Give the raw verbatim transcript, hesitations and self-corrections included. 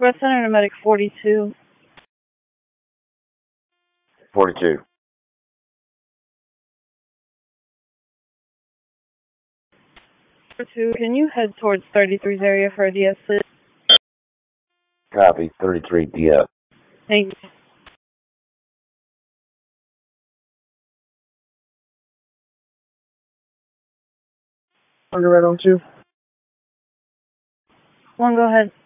Breast Center to Medic forty-two. forty-two. forty-two, can you head towards thirty-three's area for a D S, please? Copy, thirty-three D F. Thank you. I'll go right on two. One, go ahead.